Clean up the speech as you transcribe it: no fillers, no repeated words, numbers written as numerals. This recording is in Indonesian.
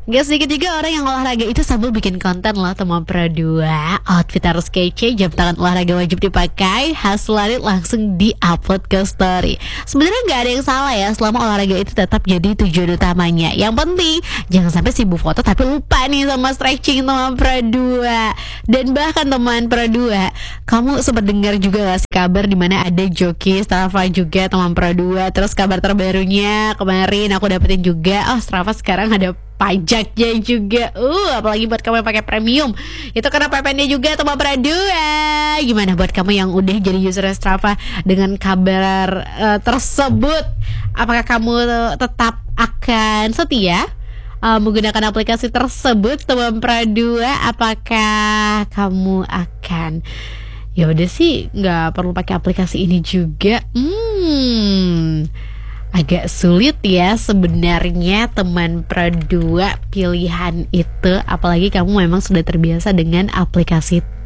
Gak sedikit juga orang yang olahraga itu sambil bikin konten loh teman Pro 2. Outfit harus kece, jam tangan olahraga wajib dipakai, hasil lari langsung di-upload ke story. Sebenarnya gak ada yang salah ya selama olahraga itu tetap jadi tujuan utamanya. Yang penting jangan sampai sibuk foto tapi lupa nih sama stretching teman Pro 2. Dan bahkan teman Pro 2, kamu sempat dengar juga gak sih kabar dimana ada joki Strava juga teman Pro 2. Terus kabar terbarunya kemarin aku dapetin juga, Strava sekarang ada pajaknya juga. Apalagi buat kamu yang pakai premium, itu karena PPN-nya juga teman Pro 2. Gimana buat kamu yang udah jadi user Strava dengan kabar tersebut? Apakah kamu tetap akan setia menggunakan aplikasi tersebut teman Pro 2? Apakah kamu akan ya udah sih nggak perlu pakai aplikasi ini juga? Agak sulit ya sebenarnya teman Pro 2 pilihan itu, apalagi kamu memang sudah terbiasa dengan aplikasi